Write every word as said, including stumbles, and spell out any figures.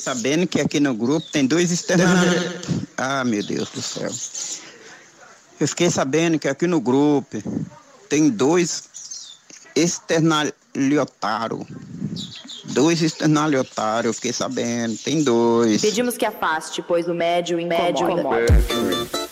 sabendo que aqui no grupo tem dois externalizados. Ah, meu Deus do céu. Eu fiquei sabendo que aqui no grupo tem dois externaliotários. Dois externaliotários, eu fiquei sabendo. Tem dois. Pedimos que afaste, pois o médio incomoda. Médio incomoda.